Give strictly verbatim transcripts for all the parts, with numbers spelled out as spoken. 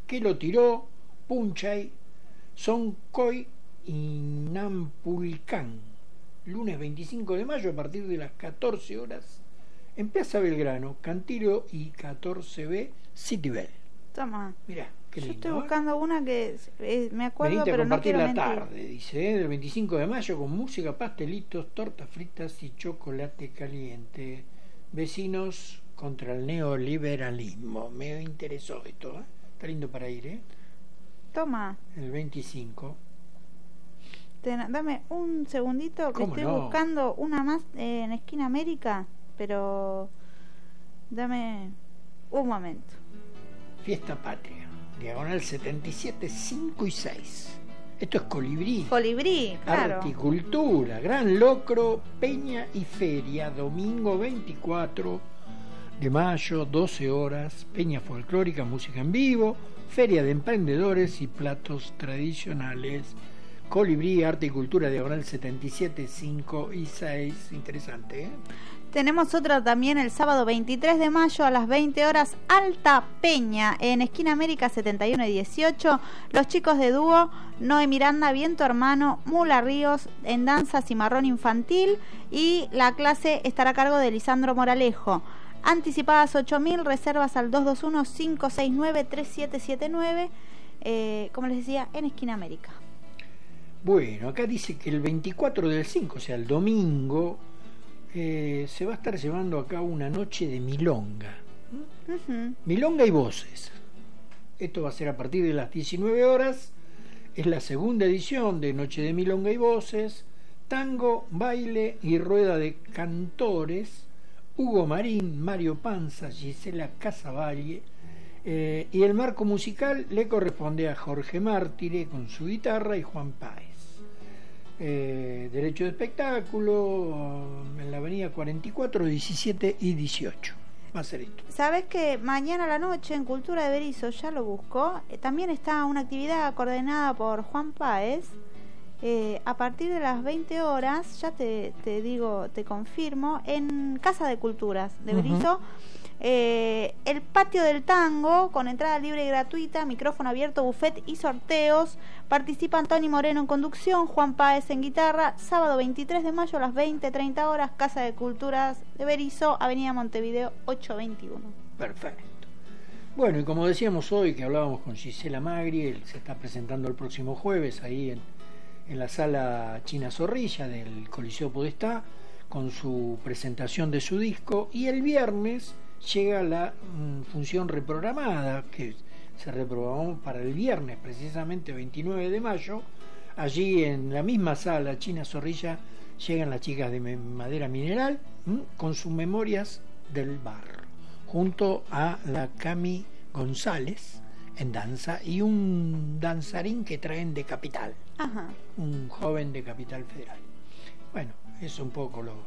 que lo tiró, Punchay, Soncoy y Nampulcán. Lunes veinticinco de mayo a partir de las catorce horas en Plaza Belgrano, Cantilo y catorce B, City Bell. Toma. Mirá, qué Yo lindo. estoy ¿eh? buscando una que eh, me acuerdo, Venite a pero no compartir quiero la mentir. tarde, dice, ¿eh? Del veinticinco de mayo con música, pastelitos, tortas fritas y chocolate caliente. Vecinos contra el neoliberalismo. Me interesó esto, ¿eh? Está lindo para ir, ¿eh? Toma. El veinticinco. Ten, dame un segundito que ¿Cómo estoy no? buscando una más eh, en Esquina América, pero dame un momento. Fiesta Patria, diagonal setenta y siete, cinco y seis. Esto es Colibrí. Colibrí, claro. Articultura, Gran Locro, Peña y Feria, domingo veinticuatro de mayo, doce horas, Peña Folclórica, música en vivo, Feria de Emprendedores y platos tradicionales. Colibrí, Arte y Cultura, diagonal setenta y siete, cinco y seis. Interesante, ¿eh? Tenemos otra también el sábado veintitrés de mayo a las veinte horas, Alta Peña, en Esquina América setenta y uno y dieciocho. Los chicos de dúo Noé Miranda, Viento Hermano, Mula Ríos, en danza cimarrón infantil, y la clase estará a cargo de Lisandro Moralejo. Anticipadas ocho mil, reservas al dos dos uno, cinco seis nueve, tres siete siete nueve, eh, como les decía, en Esquina América. Bueno, acá dice que el veinticuatro del cinco, o sea, el domingo, eh, se va a estar llevando a cabo una noche de milonga. Uh-huh. Milonga y voces. Esto va a ser a partir de las diecinueve horas. Es la segunda edición de Noche de Milonga y Voces. Tango, baile y rueda de cantores. Hugo Marín, Mario Panza, Gisela Casavalle. Eh, y el marco musical le corresponde a Jorge Mártire con su guitarra y Juan Páez. Eh, derecho de espectáculo en la avenida cuarenta y cuatro, diecisiete y dieciocho. Va a ser esto. ¿Sabés que mañana a la noche en Cultura de Berizo, ya lo busco, eh, también está una actividad coordinada por Juan Páez, eh, a partir de las veinte horas, ya te, te digo, te confirmo, en Casa de Culturas de Berizo, uh-huh. eh, el patio del tango, con entrada libre y gratuita, micrófono abierto, buffet y sorteos. Participan Tony Moreno en conducción, Juan Páez en guitarra. Sábado veintitrés de mayo a las veinte treinta horas, Casa de Culturas de Berizo, Avenida Montevideo ochocientos veintiuno. Perfecto. Bueno, y como decíamos hoy, que hablábamos con Gisela Magri, él se está presentando el próximo jueves ahí en, en la sala China Zorrilla del Coliseo Podestá, con su presentación de su disco, y el viernes llega la mm, función reprogramada, que se reprogramó para el viernes, precisamente veintinueve de mayo. Allí en la misma sala China Zorrilla llegan las chicas de Madera Mineral, ¿m? con sus memorias del barro, junto a la Cami González en danza y un danzarín que traen de Capital. Ajá. Un joven de Capital Federal. Bueno, es un poco lo...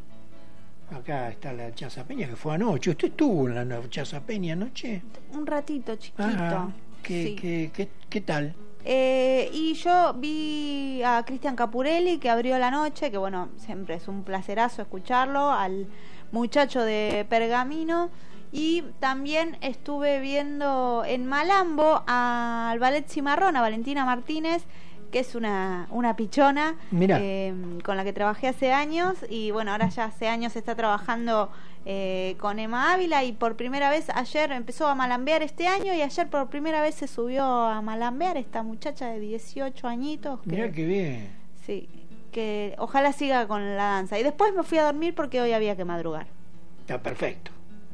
Acá está la Chazapeña, que fue anoche. ¿Usted estuvo en la Chazapeña anoche? Un ratito, chiquito. Ah, ¿qué, sí. qué, qué, ¿Qué tal? Eh, y yo vi a Cristian Capurelli, que abrió la noche, que bueno, siempre es un placerazo escucharlo, al muchacho de Pergamino. Y también estuve viendo en Malambo al Ballet Cimarrón, a Valentina Martínez, que es una, una pichona, eh, con la que trabajé hace años, y bueno, ahora ya hace años está trabajando eh, con Emma Ávila, y por primera vez ayer empezó a malambear este año, y ayer por primera vez se subió a malambear esta muchacha de dieciocho añitos. Que, mirá qué bien. Sí, que ojalá siga con la danza. Y después me fui a dormir porque hoy había que madrugar. Está perfecto.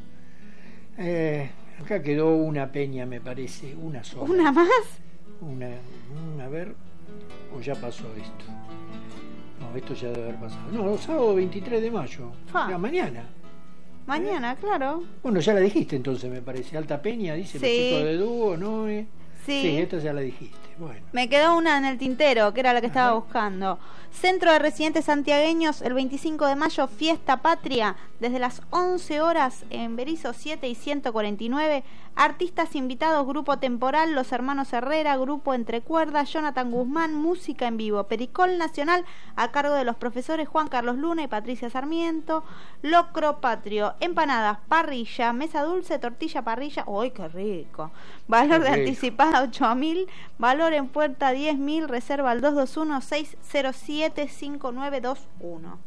Eh, acá quedó una peña, me parece, una sola. ¿Una más? Una, a ver... o ya pasó esto. No, esto ya debe haber pasado. No, sábado veintitrés de mayo. Ah. Era mañana. Mañana, ¿Eh? claro. Bueno, ya la dijiste entonces, me parece. Alta Peña, dice, sí. Los chicos de dúo, ¿no? Eh, sí. Sí, esta ya la dijiste. Bueno. Me quedó una en el tintero, que era la que estaba Ajá. buscando. Centro de Residentes Santiagueños, el veinticinco de mayo, Fiesta Patria, desde las once horas en Berizo siete y ciento cuarenta y nueve. Artistas invitados, Grupo Temporal, Los Hermanos Herrera, Grupo Entre Cuerdas, Jonathan Guzmán, música en vivo. Pericol Nacional, a cargo de los profesores Juan Carlos Luna y Patricia Sarmiento. Locro Patrio, empanadas, parrilla, mesa dulce, tortilla, parrilla. ¡Uy, qué rico! Valor Qué de rico. anticipada entrada ocho mil, valor en puerta diez mil, reserva al dos dos uno, seis cero siete, cinco nueve dos uno.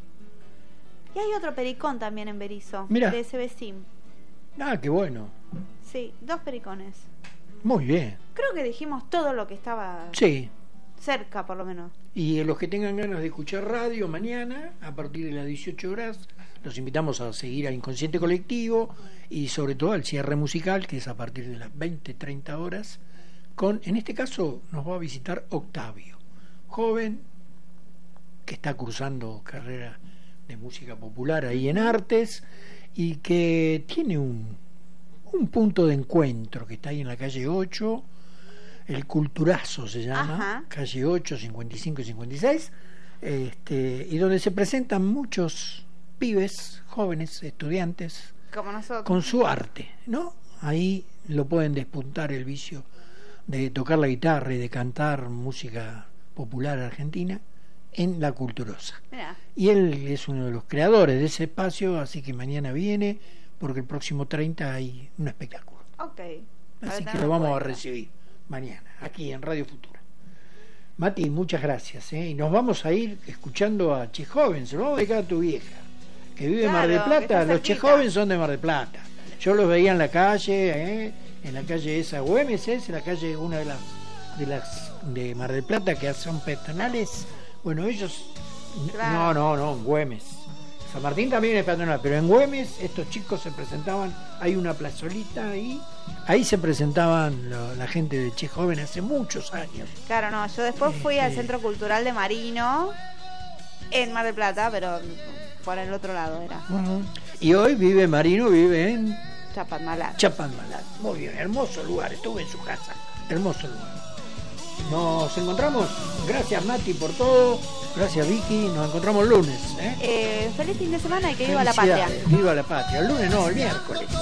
Y hay otro pericón también en Berisso, Mirá. de S B SIM. Ah, qué bueno. Sí, dos pericones. Muy bien. Creo que dijimos todo lo que estaba Sí. cerca, por lo menos. Y los que tengan ganas de escuchar radio mañana, a partir de las dieciocho horas, los invitamos a seguir a Inconsciente Colectivo y sobre todo al cierre musical, que es a partir de las veinte, treinta horas, con, en este caso, nos va a visitar Octavio, joven que está cursando carrera de música popular ahí en Artes y que tiene un, un punto de encuentro que está ahí en la calle ocho, el Culturazo se llama, Ajá. calle ocho, cincuenta y cinco y cincuenta y seis, este, y donde se presentan muchos pibes, jóvenes, estudiantes, Como nosotros. con su arte, ¿no? Ahí lo pueden despuntar el vicio de tocar la guitarra y de cantar música popular argentina en La Culturosa. Mirá. Y él es uno de los creadores de ese espacio, así que mañana viene, porque el próximo treinta hay un espectáculo. Ok. Así Para que lo vamos a tenerlo en cuenta. recibir mañana, aquí en Radio Futura. Mati, muchas gracias, ¿eh? Y nos vamos a ir escuchando a Che Joven, se lo vamos a dedicar a tu vieja, que vive en Mar del Claro, que Plata. está Los Che cerquita. Joven son de Mar del Plata. Yo los veía en la calle, ¿eh? En la calle esa, Güemes, es la calle, una de las de las de Mar del Plata que son peatonales. Bueno, ellos, Claro. no, no, no, en Güemes. San Martín también es peatonal, pero en Güemes estos chicos se presentaban, hay una plazolita ahí, ahí se presentaban lo- la gente de Che Joven hace muchos años. Claro, no, yo después fui al Este- Centro Cultural de Marino, en Mar del Plata, pero por el otro lado era. Ujú. Y hoy vive Marino, vive en Chapadmalal. Chapadmalal. Muy bien, hermoso lugar, estuve en su casa, hermoso lugar. Nos encontramos, gracias Mati por todo, gracias Vicky, nos encontramos lunes. ¿eh? Eh, feliz fin de semana y que viva la patria. Felicidades, viva la patria, el lunes no, el miércoles.